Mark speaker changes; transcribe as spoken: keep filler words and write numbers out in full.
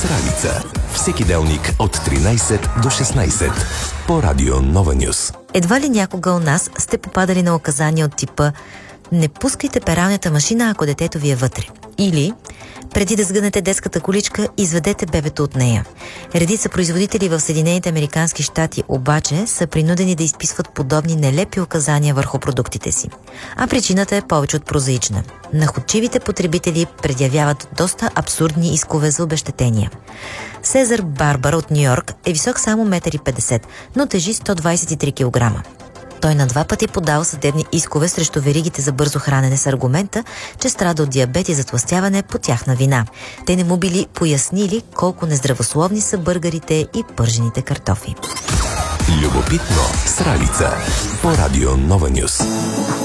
Speaker 1: Ралица. Всеки делник от тринайсет до шестнайсет по Радио Нова Нюс.
Speaker 2: Едва ли някога у нас сте попадали на указания от типа "Не пускайте пералнята машина, ако детето ви е вътре" или "Преди да сгънете детската количка, изведете бебето от нея". Редица производители в Съединените американски щати обаче са принудени да изписват подобни нелепи указания върху продуктите си. А причината е повече от прозаична. Находчивите потребители предявяват доста абсурдни искове за обезщетения. Сезар Барбар от Нью-Йорк е висок само едно и петдесет метра, но тежи сто двайсет и три килограма. Той на два пъти подал съдебни искове срещу веригите за бързо хранене с аргумента, че страда от диабет и затлъстяване по тяхна вина. Те не му били пояснили колко нездравословни са бъргарите и пържените картофи.
Speaker 1: Любопитно с Ралица по Радио Нова Нюс.